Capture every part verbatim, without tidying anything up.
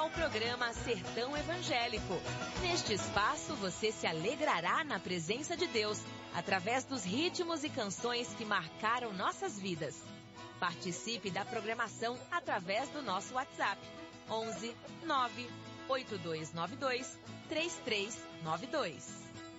ao programa Sertão Evangélico. Neste espaço você se alegrará na presença de Deus, através dos ritmos e canções que marcaram nossas vidas. Participe da programação através do nosso WhatsApp, onze nove oito dois nove dois três três nove dois.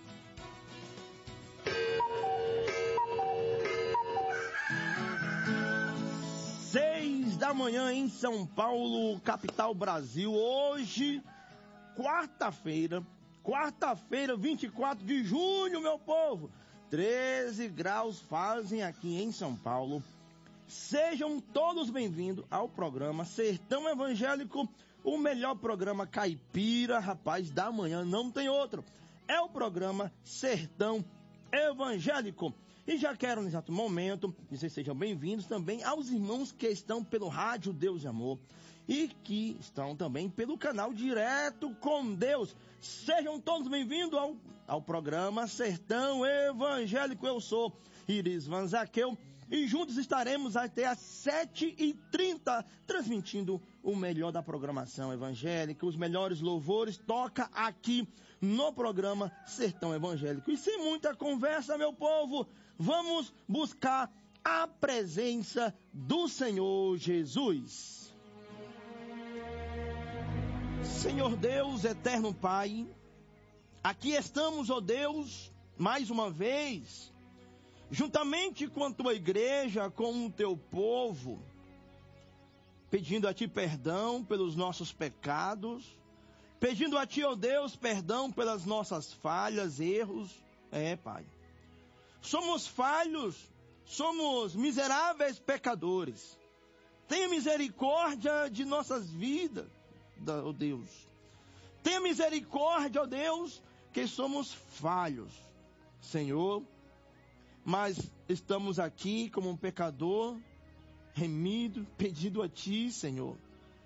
Seis da manhã em São Paulo, capital Brasil. Hoje, quarta-feira, quarta-feira, vinte e quatro de junho, meu povo. treze graus fazem aqui em São Paulo. Sejam todos bem-vindos ao programa Sertão Evangélico, o melhor programa caipira, rapaz, da manhã, não tem outro. É o programa Sertão Evangélico. E já quero, nesse exato momento, dizer sejam bem-vindos também aos irmãos que estão pelo Rádio Deus e Amor e que estão também pelo canal Direto com Deus. Sejam todos bem-vindos ao, ao programa Sertão Evangélico. Eu sou Iris Van Zaqueu e juntos estaremos até às sete e trinta, transmitindo o melhor da programação evangélica, os melhores louvores, toca aqui no programa Sertão Evangélico. E sem muita conversa, meu povo, vamos buscar a presença do Senhor Jesus. Senhor Deus, eterno Pai, aqui estamos, ó Deus, mais uma vez, juntamente com a tua igreja, com o teu povo, pedindo a ti perdão pelos nossos pecados, pedindo a ti, ó Deus, perdão pelas nossas falhas, erros. É, Pai. Somos falhos, somos miseráveis pecadores. Tenha misericórdia de nossas vidas, ó Deus. Tenha misericórdia, ó Deus, que somos falhos, Senhor. Mas estamos aqui como um pecador, remido, pedindo a ti, Senhor,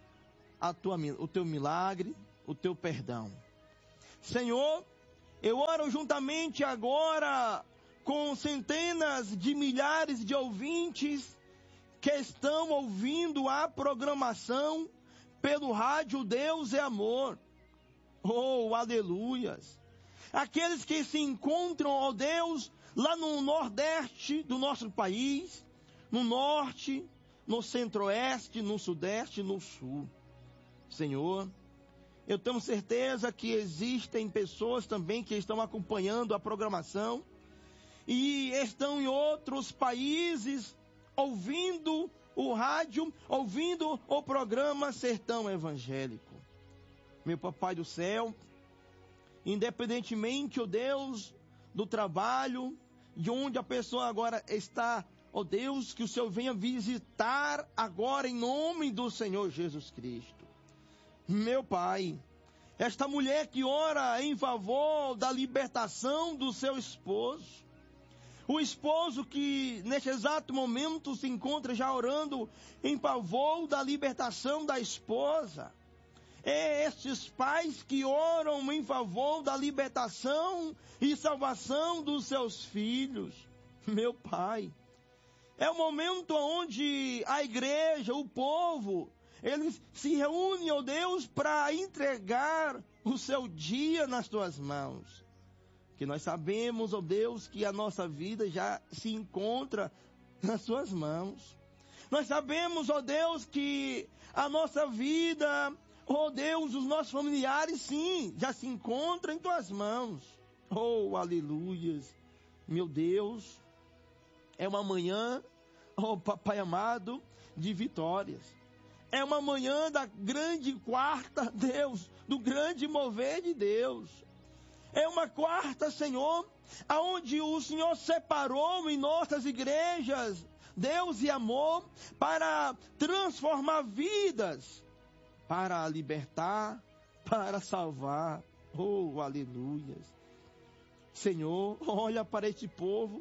a tua, o teu milagre, o teu perdão. Senhor, eu oro juntamente agora com centenas de milhares de ouvintes que estão ouvindo a programação pelo Rádio Deus é Amor. Oh, aleluias! Aqueles que se encontram, ó Deus, lá no nordeste do nosso país, no norte, no centro-oeste, no sudeste, no sul. Senhor, eu tenho certeza que existem pessoas também que estão acompanhando a programação e estão em outros países ouvindo o rádio, ouvindo o programa Sertão Evangélico. Meu Papai do céu, independentemente, ó Deus, do trabalho, de onde a pessoa agora está, ó Deus, que o Senhor venha visitar agora em nome do Senhor Jesus Cristo. Meu Pai, esta mulher que ora em favor da libertação do seu esposo, o esposo que neste exato momento se encontra já orando em favor da libertação da esposa, é estes pais que oram em favor da libertação e salvação dos seus filhos. Meu Pai, é o momento onde a igreja, o povo, eles se reúnem, ó Deus, para entregar o seu dia nas tuas mãos. Que nós sabemos, ó Deus, que a nossa vida já se encontra nas tuas mãos. Nós sabemos, ó Deus, que a nossa vida, oh Deus, os nossos familiares, sim, já se encontram em tuas mãos. Oh, aleluias. Meu Deus, é uma manhã, oh Papai amado, de vitórias. É uma manhã da grande quarta, Deus, do grande mover de Deus. É uma quarta, Senhor, aonde o Senhor separou em nossas igrejas, Deus e amor, para transformar vidas, para libertar, para salvar. Oh, aleluias. Senhor, olha para este povo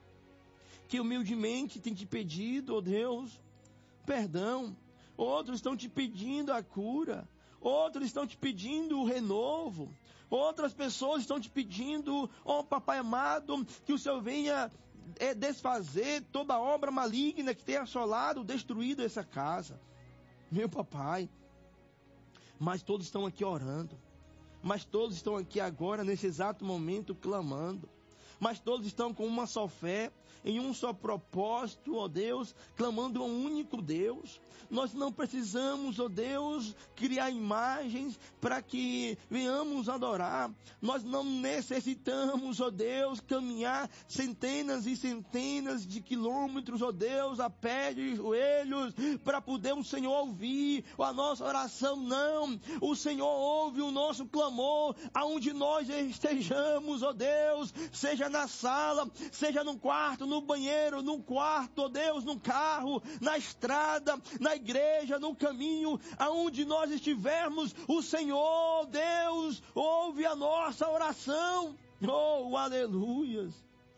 que humildemente tem te pedido, oh Deus, perdão. Outros estão te pedindo a cura. Outros estão te pedindo o renovo. Outras pessoas estão te pedindo, ó Papai amado, que o Senhor venha é, desfazer toda a obra maligna que tem assolado, destruído essa casa. Meu Papai, mas todos estão aqui orando. Mas todos estão aqui agora, nesse exato momento, clamando. Mas todos estão com uma só fé, em um só propósito, ó Deus, clamando a um único Deus. Nós não precisamos, ó Deus, criar imagens para que venhamos adorar. Nós não necessitamos, ó Deus, caminhar centenas e centenas de quilômetros, ó Deus, a pé de joelhos, para poder o Senhor ouvir a nossa oração. Não, o Senhor ouve o nosso clamor, aonde nós estejamos, ó Deus, seja na sala, seja no quarto, no banheiro, no quarto, ó Deus, no carro, na estrada, na igreja, no caminho, aonde nós estivermos, o Senhor, Deus, ouve a nossa oração. Oh, aleluias.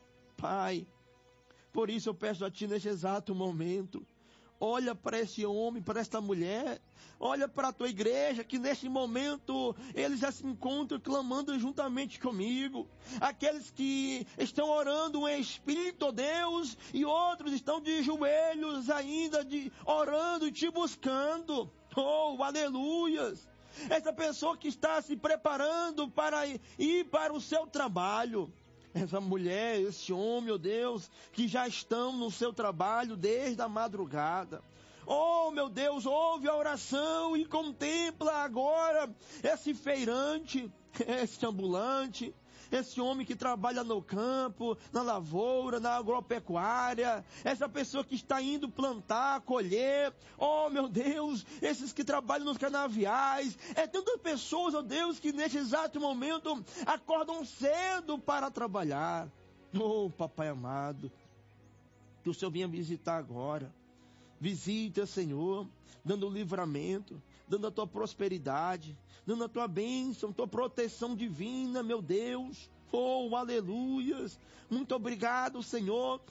Pai, por isso eu peço a Ti neste exato momento, olha para esse homem, para esta mulher, olha para a Tua igreja, que neste momento eles já se encontram clamando juntamente comigo. Aqueles que estão orando em espírito, ó Deus, e outros estão de joelhos ainda, de, orando e Te buscando. Oh, aleluias. Essa pessoa que está se preparando para ir para o seu trabalho. Essa mulher, esse homem, ó Deus, que já estão no seu trabalho desde a madrugada. Oh, meu Deus, ouve a oração e contempla agora esse feirante, esse ambulante, esse homem que trabalha no campo, na lavoura, na agropecuária, essa pessoa que está indo plantar, colher, oh meu Deus, esses que trabalham nos canaviais, é tantas pessoas, oh Deus, que neste exato momento acordam cedo para trabalhar. Oh, papai amado, que o Senhor venha visitar agora. Visita, Senhor, dando livramento, dando a Tua prosperidade, dando a Tua bênção, Tua proteção divina, meu Deus. Oh, aleluias. Muito obrigado, Senhor,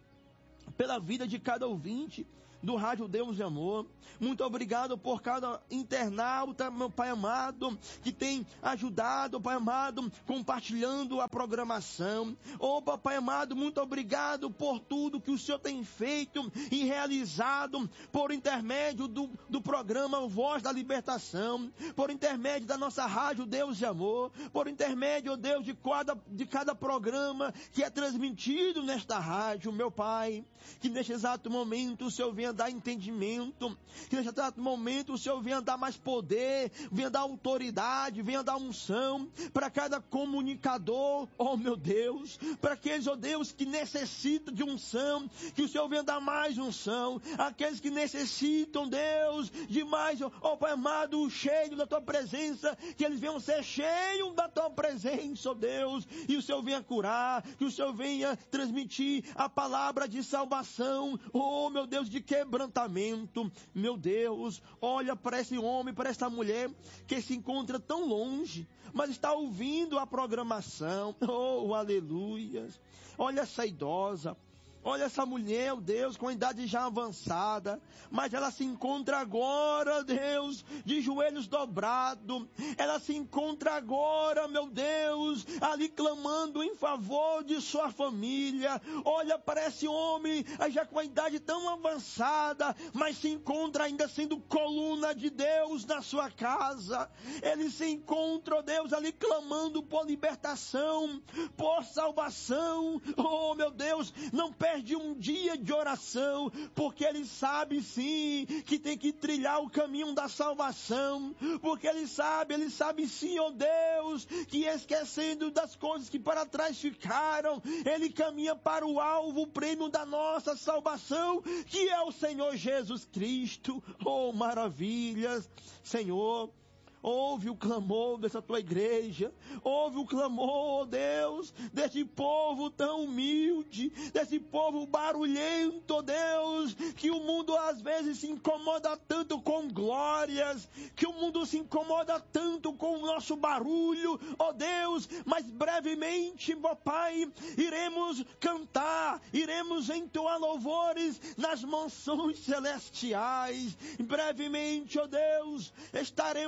pela vida de cada ouvinte do Rádio Deus de Amor. Muito obrigado por cada internauta, meu Pai amado, que tem ajudado, Pai amado, compartilhando a programação. Oh, Pai amado, muito obrigado por tudo que o Senhor tem feito e realizado por intermédio do, do programa Voz da Libertação, por intermédio da nossa Rádio Deus de Amor, por intermédio, oh Deus, de cada, de cada programa que é transmitido nesta rádio, meu Pai, que neste exato momento o Senhor venha dar entendimento, que neste exato momento o Senhor venha dar mais poder, venha dar autoridade, venha dar unção para cada comunicador, oh meu Deus, para aqueles, oh Deus, que necessitam de unção, que o Senhor venha dar mais unção, aqueles que necessitam, Deus, de mais, oh Pai amado, cheio da Tua presença, que eles venham ser cheios da Tua presença, oh Deus, e o Senhor venha curar, que o Senhor venha transmitir a palavra de salvação, oh meu Deus, de quebrantamento. Meu Deus, olha para esse homem, para essa mulher que se encontra tão longe, mas está ouvindo a programação. Oh, aleluias. Olha essa idosa, olha essa mulher, oh Deus, com a idade já avançada, mas ela se encontra agora, Deus, de joelhos dobrados. Ela se encontra agora, meu Deus, ali clamando em favor de sua família. Olha para esse homem, já com a idade tão avançada, mas se encontra ainda sendo coluna de Deus na sua casa. Ele se encontra, oh Deus, ali clamando por libertação, por salvação. Oh, meu Deus, não perde um dia de oração, porque ele sabe sim que tem que trilhar o caminho da salvação, porque ele sabe, ele sabe sim, ó Deus, que esquecendo das coisas que para trás ficaram, ele caminha para o alvo, o prêmio da nossa salvação, que é o Senhor Jesus Cristo. Oh, maravilhas, Senhor. Ouve o clamor dessa Tua igreja, ouve o clamor, Deus, desse povo tão humilde, desse povo barulhento, Deus, que o mundo às vezes se incomoda tanto com glórias, que o mundo se incomoda tanto com o nosso barulho, ó Deus, mas brevemente, ó Pai, iremos cantar, iremos entoar louvores nas mansões celestiais, brevemente, ó Deus, estaremos clamando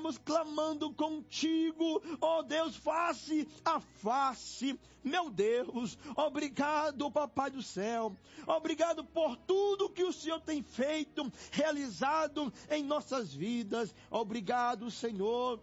clamando contigo, ó Deus, face a face. Meu Deus, obrigado, Papai do céu. Obrigado por tudo que o Senhor tem feito, realizado em nossas vidas. Obrigado, Senhor,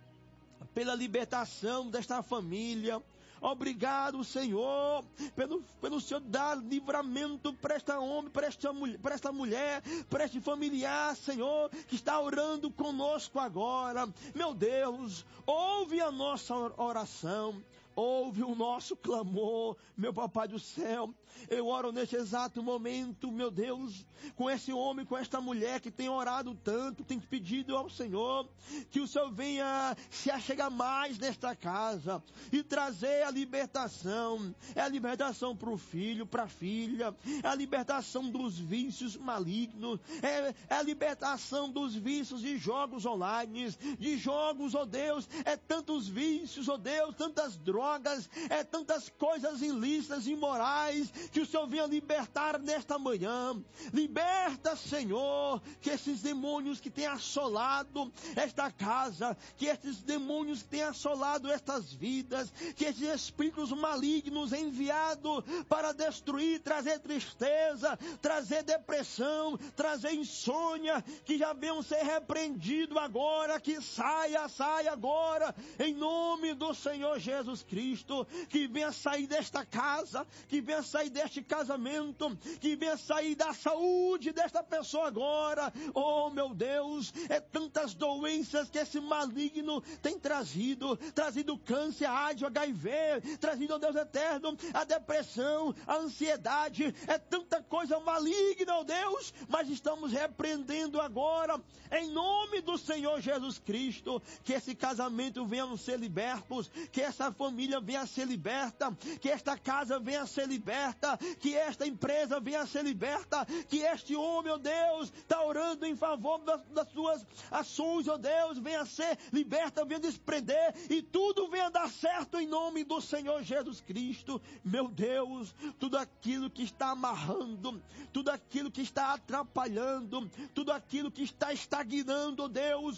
pela libertação desta família. Obrigado, Senhor, pelo, pelo Senhor dar livramento para esta homem, para esta, para esta mulher, para este familiar, Senhor, que está orando conosco agora. Meu Deus, ouve a nossa oração. Ouve o nosso clamor, meu Papai do céu. Eu oro neste exato momento, meu Deus, com esse homem, com esta mulher que tem orado tanto, tem pedido ao Senhor que o Senhor venha se achegar mais nesta casa e trazer a libertação. É a libertação para o filho, para a filha, é a libertação dos vícios malignos, é, é a libertação dos vícios de jogos online, de jogos, ó Deus, é tantos vícios, ó Deus, tantas drogas, é tantas coisas ilícitas, imorais, que o Senhor venha libertar nesta manhã. Liberta, Senhor, que esses demônios que têm assolado esta casa, que esses demônios que têm assolado estas vidas, que esses espíritos malignos enviados para destruir, trazer tristeza, trazer depressão, trazer insônia, que já venham ser repreendidos agora, que saia, saia agora, em nome do Senhor Jesus Cristo. Cristo, que venha sair desta casa, que venha sair deste casamento, que venha sair da saúde desta pessoa agora. Oh, meu Deus, é tantas doenças que esse maligno tem trazido, trazido câncer, AIDS, H I V, trazido, oh Deus eterno, a depressão, a ansiedade, é tanta coisa maligna, oh Deus, mas estamos repreendendo agora, em nome do Senhor Jesus Cristo, que esse casamento venha a ser libertos, que essa família venha a ser liberta, que esta casa venha a ser liberta, que esta empresa venha a ser liberta, que este homem, ó Deus, está orando em favor das, das suas ações, ó Deus, venha a ser liberta, venha a desprender, e tudo venha a dar certo em nome do Senhor Jesus Cristo. Meu Deus, tudo aquilo que está amarrando, tudo aquilo que está atrapalhando, tudo aquilo que está estagnando, ó Deus,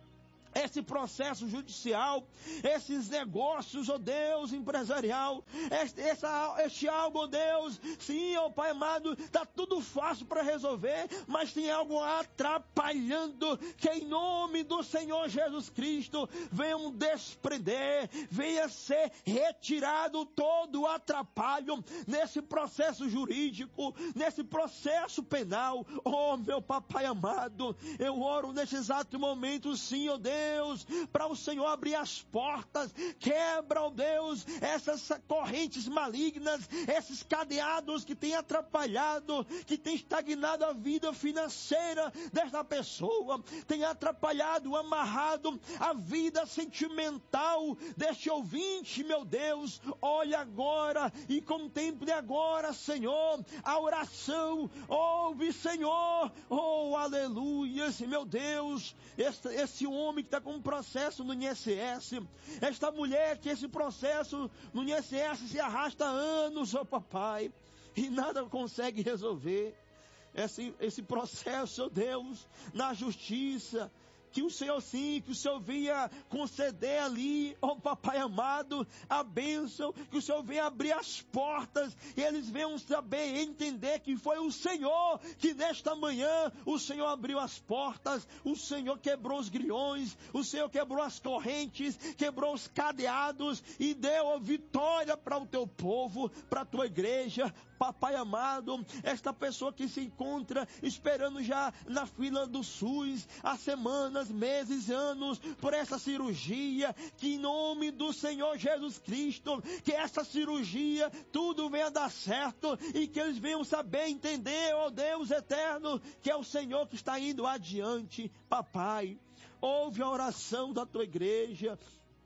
esse processo judicial, esses negócios, ó Deus, empresarial, este, essa, este algo, ó Deus, sim, ó Pai amado, está tudo fácil para resolver, mas tem algo atrapalhando, que em nome do Senhor Jesus Cristo, venham desprender, venha ser retirado todo o atrapalho nesse processo jurídico, nesse processo penal. Oh, meu Papai amado, eu oro nesse exato momento, sim, ó Deus, Deus, para o Senhor abrir as portas, quebra, ó Deus, essas correntes malignas, esses cadeados que têm atrapalhado, que têm estagnado a vida financeira desta pessoa, tem atrapalhado, amarrado a vida sentimental deste ouvinte, meu Deus. Olha agora e contemple agora, Senhor, a oração. Ouve, Senhor, oh, aleluia, meu Deus, esse, esse homem que está com um processo no I N S S, esta mulher que esse processo no I N S S se arrasta há anos, ó oh, papai, e nada consegue resolver esse, esse processo, ó oh Deus, na justiça. Que o Senhor sim, que o Senhor venha conceder ali, ó oh, papai amado, a bênção, que o Senhor venha abrir as portas, e eles venham saber, entender que foi o Senhor, que nesta manhã, o Senhor abriu as portas, o Senhor quebrou os grilhões, o Senhor quebrou as correntes, quebrou os cadeados, e deu a vitória para o teu povo, para a tua igreja. Papai amado, esta pessoa que se encontra esperando já na fila do SUS há semanas, meses, anos por essa cirurgia, que em nome do Senhor Jesus Cristo, que essa cirurgia tudo venha dar certo e que eles venham saber, entender, ó Deus eterno, que é o Senhor que está indo adiante. Papai, ouve a oração da tua igreja,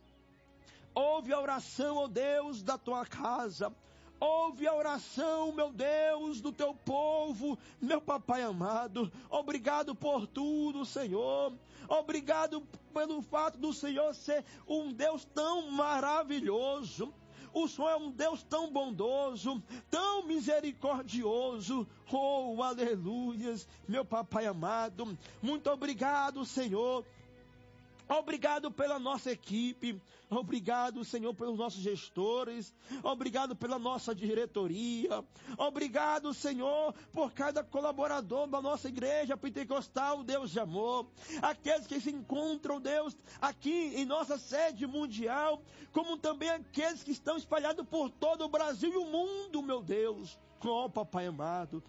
ouve a oração, ó Deus, da tua casa. Ouve a oração, meu Deus, do teu povo, meu papai amado. Obrigado por tudo, Senhor. Obrigado pelo fato do Senhor ser um Deus tão maravilhoso. O Senhor é um Deus tão bondoso, tão misericordioso. Oh, aleluias, meu papai amado. Muito obrigado, Senhor. Obrigado pela nossa equipe, obrigado, Senhor, pelos nossos gestores, obrigado pela nossa diretoria, obrigado, Senhor, por cada colaborador da nossa igreja pentecostal, Deus de amor, aqueles que se encontram, Deus, aqui em nossa sede mundial, como também aqueles que estão espalhados por todo o Brasil e o mundo, meu Deus. Oh, Papai amado,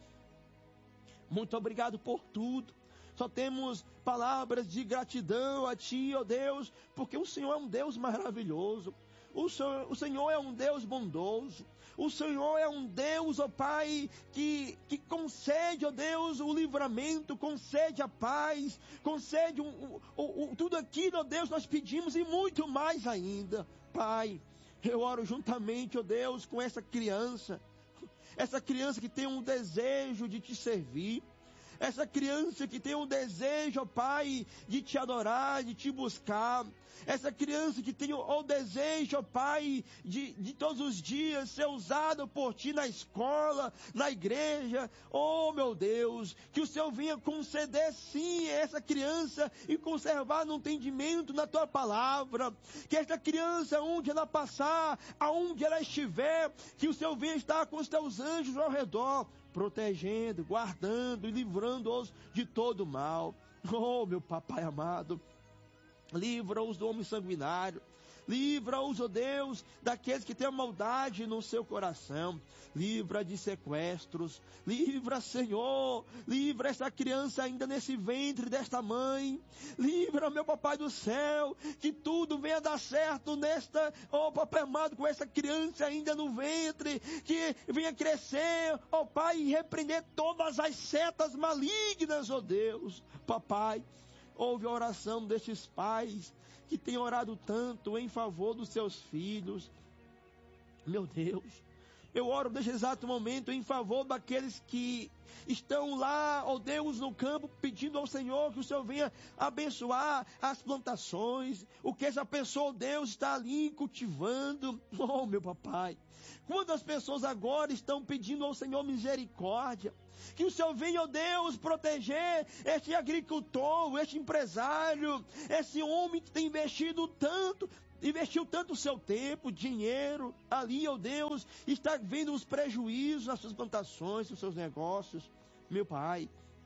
muito obrigado por tudo. Só temos palavras de gratidão a Ti, ó Deus, porque o Senhor é um Deus maravilhoso. O Senhor, o Senhor é um Deus bondoso. O Senhor é um Deus, ó Pai, que, que concede, ó Deus, o livramento, concede a paz, concede o, o, o, tudo aquilo, ó Deus, nós pedimos e muito mais ainda. Pai, eu oro juntamente, ó Deus, com essa criança, essa criança que tem um desejo de Te servir. Essa criança que tem um desejo, ó Pai, de Te adorar, de Te buscar. Essa criança que tem o, o desejo, ó Pai, de, de todos os dias ser usado por Ti na escola, na igreja. Oh, meu Deus, que o Senhor venha conceder sim a essa criança e conservar no entendimento na Tua palavra. Que essa criança, onde ela passar, aonde ela estiver, que o Senhor venha estar com os Teus anjos ao redor, protegendo, guardando e livrando-os de todo mal. Oh, meu Papai amado, livra-os do homem sanguinário. Livra-os, ó Deus, daqueles que têm a maldade no seu coração. Livra de sequestros. Livra, Senhor. Livra essa criança ainda nesse ventre desta mãe. Livra, meu Papai do céu, que tudo venha dar certo nesta, ó Papai amado, com essa criança ainda no ventre, que venha crescer, ó Pai, e repreender todas as setas malignas, ó Deus. Papai, ouve a oração destes pais que têm orado tanto em favor dos seus filhos. Meu Deus, eu oro neste exato momento em favor daqueles que estão lá, ó Deus, no campo, pedindo ao Senhor que o Senhor venha abençoar as plantações, o que essa pessoa, ó Deus, está ali cultivando. Oh, meu Papai, quantas pessoas agora estão pedindo ao Senhor misericórdia, que o Senhor venha, ó Deus, proteger este agricultor, este empresário, esse homem que tem investido tanto, investiu tanto o seu tempo, dinheiro, ali, ó Deus, está vendo os prejuízos nas suas plantações, nos seus negócios. Meu Pai,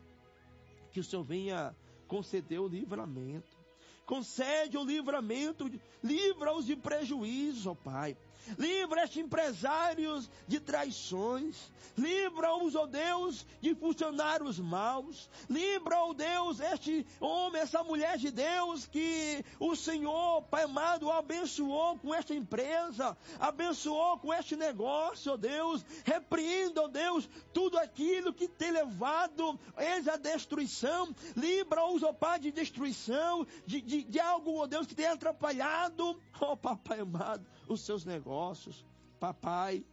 que o Senhor venha conceder o livramento. Concede o livramento, livra-os de prejuízos, ó Pai. Livra estes empresários de traições. Livra-os, ó Deus, de funcionários maus. Livra, ó Deus, este homem, essa mulher de Deus que o Senhor, Pai amado, abençoou com esta empresa, abençoou com este negócio, ó Deus. Repreenda, ó Deus, tudo aquilo que tem levado eles à destruição. Livra-os, ó Pai, de destruição, de, de, de algo, ó Deus, que tem atrapalhado, ó Papai amado, os seus negócios. Papai,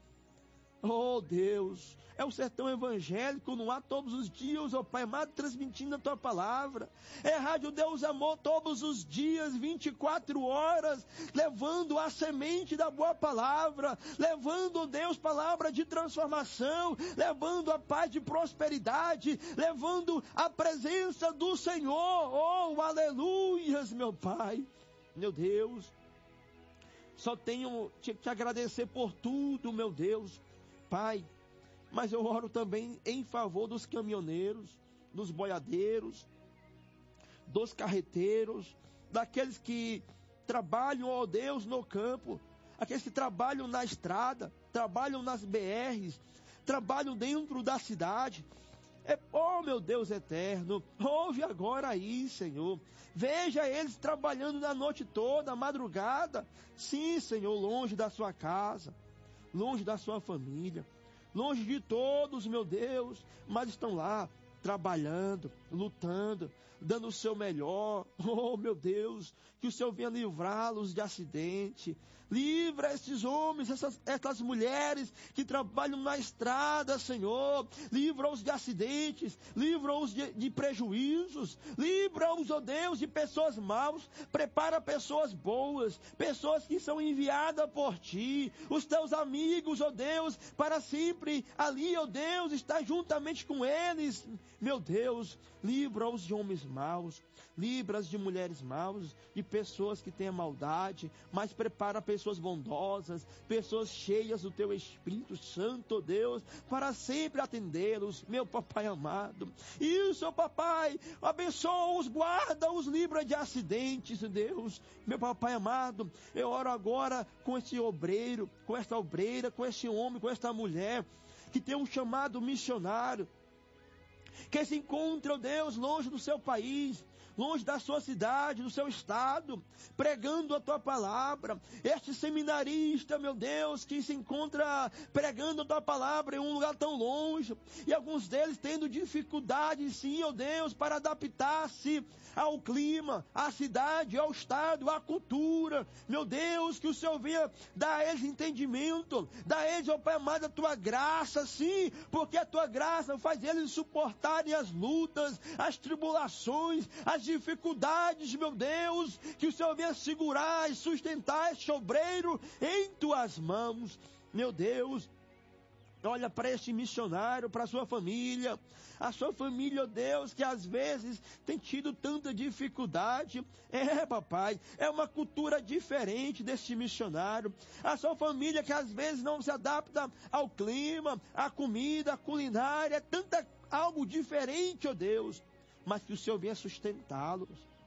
oh Deus, é o sertão evangélico no ar todos os dias, ó Pai amado, transmitindo a Tua palavra. É Rádio Deus Amor todos os dias, vinte e quatro horas, levando a semente da boa palavra, levando, Deus, palavra de transformação, levando a paz de prosperidade, levando a presença do Senhor. Oh, aleluias, meu Pai, meu Deus. Só tenho que te agradecer por tudo, meu Deus, Pai. Mas eu oro também em favor dos caminhoneiros, dos boiadeiros, dos carreteiros, daqueles que trabalham, ó Deus, no campo, aqueles que trabalham na estrada, trabalham nas B Rs, trabalham dentro da cidade. É, oh, meu Deus eterno, ouve agora aí, Senhor. Veja eles trabalhando na noite toda, madrugada. Sim, Senhor, longe da sua casa, longe da sua família, longe de todos, meu Deus, mas estão lá trabalhando, lutando, dando o seu melhor. Oh, meu Deus, que o Senhor venha livrá-los de acidente. Livra esses homens, essas, essas mulheres que trabalham na estrada, Senhor. Livra-os de acidentes, livra-os de, de prejuízos, livra-os, ó Deus, de pessoas maus. Prepara pessoas boas, pessoas que são enviadas por Ti, os Teus amigos, ó Deus, para sempre ali, ó Deus, estar juntamente com eles. Meu Deus, livra-os de homens maus, livra-os de mulheres maus, de pessoas que têm a maldade, mas prepara pessoas bondosas, pessoas cheias do Teu Espírito Santo, ó Deus, para sempre atendê-los, meu papai amado. Isso, ó papai, abençoa-os, guarda-os, livra de acidentes, Deus, meu papai amado. Eu oro agora com esse obreiro, com esta obreira, com esse homem, com esta mulher, que tem um chamado missionário, que se encontra, ó Deus, longe do seu país, longe da sua cidade, do seu estado, pregando a Tua palavra. Este seminarista, meu Deus, que se encontra pregando a Tua palavra em um lugar tão longe, e alguns deles tendo dificuldade, sim, ó Deus, para adaptar-se ao clima, à cidade, ao estado, à cultura. Meu Deus, que o Senhor venha dar a eles entendimento, dar a eles, ó Pai amado, a Tua graça, sim, porque a Tua graça faz eles suportarem as lutas, as tribulações, as dificuldades, meu Deus, que o Senhor venha segurar e sustentar este obreiro em Tuas mãos, meu Deus. Olha para este missionário, para a sua família, a sua família, ó Deus, que às vezes tem tido tanta dificuldade. É, papai, é uma cultura diferente deste missionário. A sua família que às vezes não se adapta ao clima, à comida, à culinária, é tanta algo diferente, ó Deus. Mas que o Senhor venha sustentá-los,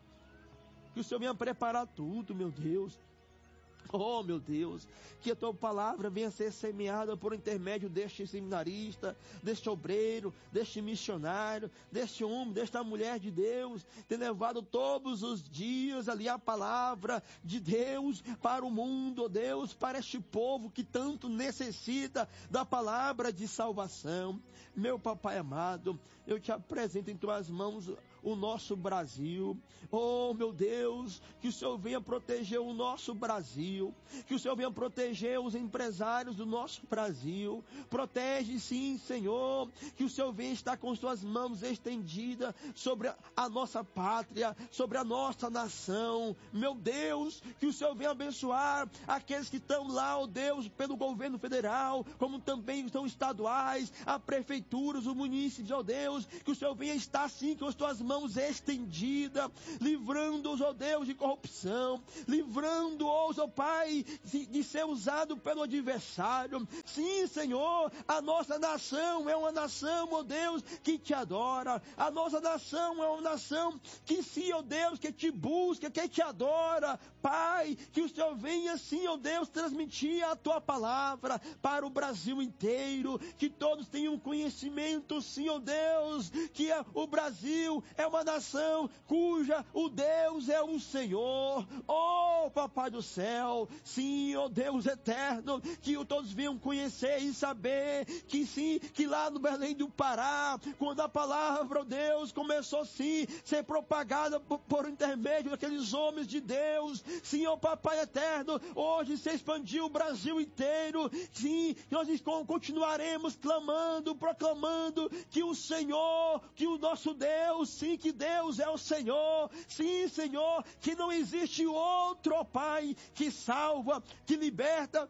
que o Senhor venha preparar tudo, meu Deus. Oh, meu Deus, que a Tua palavra venha ser semeada por intermédio deste seminarista, deste obreiro, deste missionário, deste homem, desta mulher de Deus, ter levado todos os dias ali a palavra de Deus para o mundo, oh Deus, para este povo que tanto necessita da palavra de salvação. Meu papai amado, eu te apresento em Tuas mãos o nosso Brasil. Oh, meu Deus, que o Senhor venha proteger o nosso Brasil, que o Senhor venha proteger os empresários do nosso Brasil. Protege, sim, Senhor, que o Senhor venha estar com Suas mãos estendidas sobre a nossa pátria, sobre a nossa nação. Meu Deus, que o Senhor venha abençoar aqueles que estão lá, oh Deus, pelo governo federal, como também estão estaduais, a prefeituras, os munícipes, oh Deus, que o Senhor venha estar, sim, com as Tuas mãos estendida, livrando-os, ó Deus, de corrupção, livrando-os, ó Pai, de, de ser usado pelo adversário. Sim, Senhor, a nossa nação é uma nação, ó Deus, que Te adora. A nossa nação é uma nação que sim, ó Deus, que Te busca, que Te adora. Pai, que o Senhor venha, sim, ó Deus, transmitir a Tua palavra para o Brasil inteiro, que todos tenham conhecimento, sim, ó Deus, que o Brasil é uma nação cuja o Deus é o Senhor. Oh, Papai do céu, sim, ó Deus eterno, que todos venham conhecer e saber que sim, que lá no Belém do Pará, quando a palavra, ó Deus, começou sim, a ser propagada por, por intermédio daqueles homens de Deus, sim, ó Papai eterno, hoje se expandiu o Brasil inteiro. Sim, nós continuaremos clamando, proclamando que o Senhor, que o nosso Deus, sim, que Deus é o Senhor. Sim, Senhor, que não existe outro, ó Pai, que salva, que liberta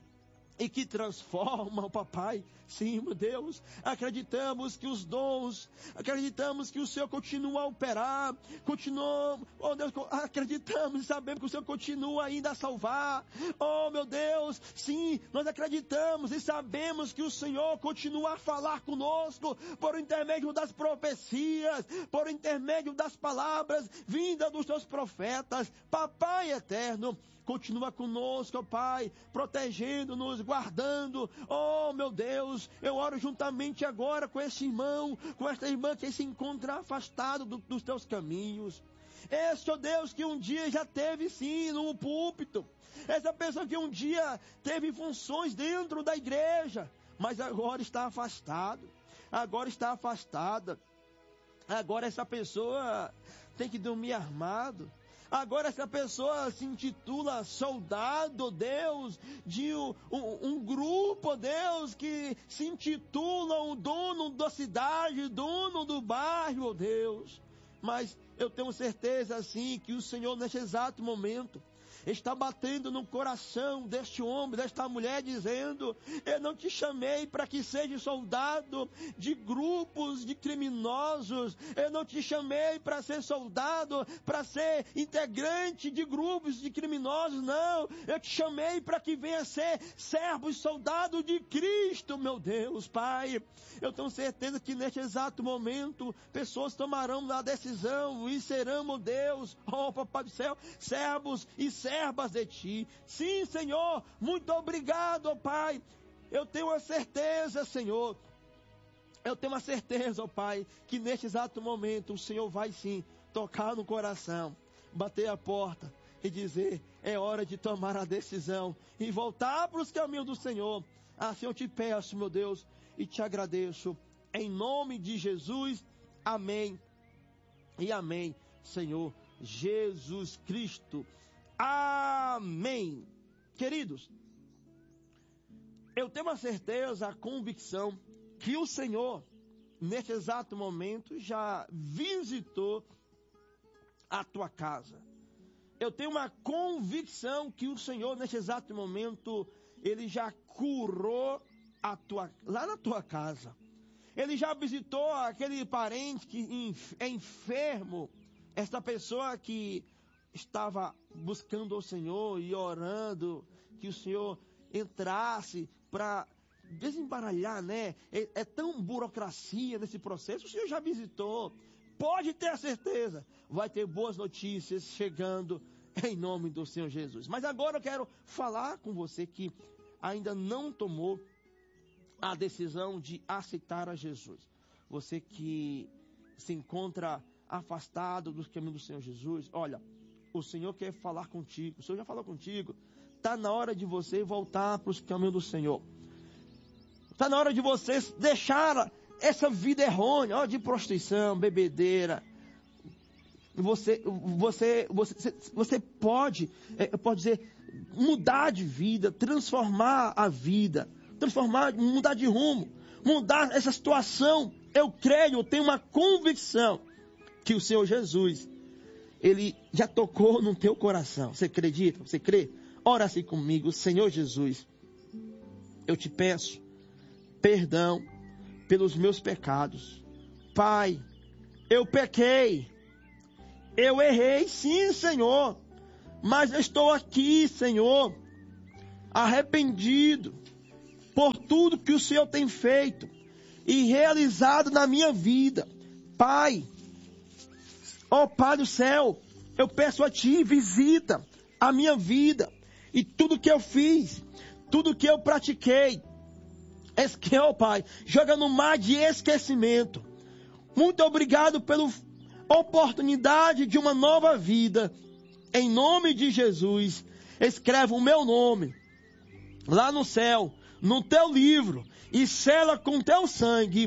e que transforma, papai. Sim, meu Deus, acreditamos que os dons, acreditamos que o Senhor continua a operar, continuamos, oh Deus, acreditamos e sabemos que o Senhor continua ainda a salvar. Oh, meu Deus, sim, nós acreditamos e sabemos que o Senhor continua a falar conosco por intermédio das profecias, por intermédio das palavras vindas dos Teus profetas. Papai eterno, continua conosco, ó Pai, protegendo-nos, guardando. Oh, meu Deus, eu oro juntamente agora com esse irmão, com esta irmã que se encontra afastado do, dos Teus caminhos. Esse, ó Deus, que um dia já teve sim no púlpito. Essa pessoa que um dia teve funções dentro da igreja, mas agora está afastado. Agora está afastada. Agora essa pessoa tem que dormir armado. Agora essa pessoa se intitula soldado, Deus, de um, um, um grupo, Deus, que se intitula o dono da cidade, dono do bairro, Deus. Mas eu tenho certeza, assim, que o Senhor, neste exato momento, está batendo no coração deste homem, desta mulher, dizendo: eu não te chamei para que seja soldado de grupos de criminosos, eu não te chamei para ser soldado, para ser integrante de grupos de criminosos, não, eu te chamei para que venha ser servo e soldado de Cristo, meu Deus, Pai. Eu tenho certeza que neste exato momento, pessoas tomarão a decisão e serão, meu Deus, oh Papai do céu, servos e servas de Ti. Sim, Senhor, muito obrigado, oh Pai. Eu tenho a certeza, Senhor, eu tenho a certeza, ó Pai, que neste exato momento o Senhor vai sim tocar no coração, bater a porta e dizer: é hora de tomar a decisão e voltar para os caminhos do Senhor. Assim eu te peço, meu Deus, e te agradeço, em nome de Jesus, amém e amém, Senhor Jesus Cristo, amém. Queridos, eu tenho a certeza, a convicção, que o Senhor, neste exato momento, já visitou a tua casa. Eu tenho uma convicção que o Senhor, neste exato momento, Ele já curou a tua, lá na tua casa. Ele já visitou aquele parente que é enfermo, esta pessoa que estava buscando o Senhor e orando, que o Senhor entrasse para desembaralhar, né? É, é tão burocracia nesse processo. O Senhor já visitou. Pode ter a certeza, vai ter boas notícias chegando em nome do Senhor Jesus. Mas agora eu quero falar com você que ainda não tomou a decisão de aceitar a Jesus. Você que se encontra afastado dos caminhos do Senhor Jesus, olha, o Senhor quer falar contigo. O Senhor já falou contigo. Está na hora de você voltar para os caminhos do Senhor. Está na hora de você deixar essa vida errônea, ó, de prostituição, bebedeira. Você, você, você, você pode, é, pode dizer, mudar de vida, transformar a vida, transformar, mudar de rumo, mudar essa situação. Eu creio, eu tenho uma convicção que o Senhor Jesus, Ele já tocou no teu coração. Você acredita? Você crê? Ora assim comigo: Senhor Jesus, eu te peço perdão pelos meus pecados. Pai, eu pequei, eu errei, sim, Senhor, mas eu estou aqui, Senhor, arrependido por tudo que o Senhor tem feito e realizado na minha vida. Pai, ó Pai do céu, eu peço a Ti, visita a minha vida e tudo que eu fiz, tudo que eu pratiquei, que, ó Pai, joga no mar de esquecimento. Muito obrigado pela oportunidade de uma nova vida. Em nome de Jesus, escreve o meu nome lá no céu, no teu livro, e sela com teu sangue.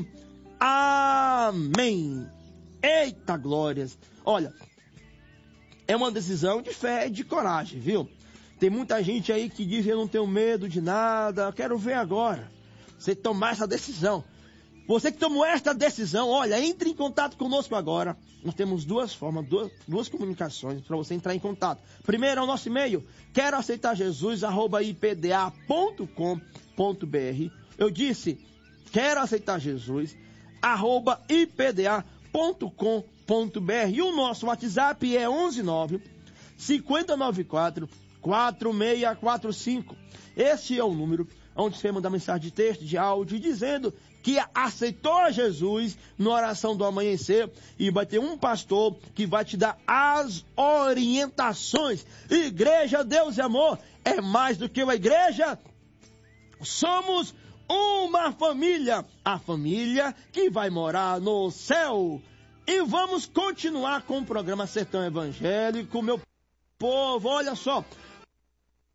Amém. Eita glórias. Olha, é uma decisão de fé e de coragem, viu? Tem muita gente aí que diz: eu não tenho medo de nada, eu quero ver agora você tomar essa decisão. Você que tomou esta decisão, olha, entre em contato conosco agora. Nós temos duas formas, duas, duas comunicações para você entrar em contato. Primeiro é o nosso e-mail, quero aceitar Jesus, arroba i p d a ponto com ponto b r. Eu disse, quero aceitar Jesus, arroba i p d a ponto com ponto b r. E o nosso WhatsApp é onze nove, cinco nove quatro, quatro seis quatro cinco. Esse é o número onde você manda mensagem de texto, de áudio, dizendo que aceitou a Jesus na oração do amanhecer, e vai ter um pastor que vai te dar as orientações. Igreja Deus e Amor é mais do que uma igreja. Somos uma família, a família que vai morar no céu. E vamos continuar com o programa Sertão Evangélico, meu povo. Olha só,